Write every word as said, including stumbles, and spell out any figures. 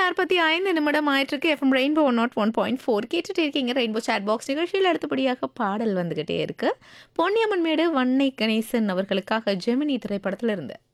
நாற்பத்தி ஐந்து நிமிடம் ஆயிட்டிருக்கு. FM rainbow not one point four கேட்டுட்டு இருக்கீங்க. ரெயின்போ சாட் பாக்ஸ் நிகழ்ச்சியில் அடுத்தபடியாக பாடல் வந்துகிட்டே இருக்கு. பொன்னியம்மன் மேடு வன்னை கணேசன் அவர்களுக்காக ஜெமினி திரைப்படத்துல இருந்து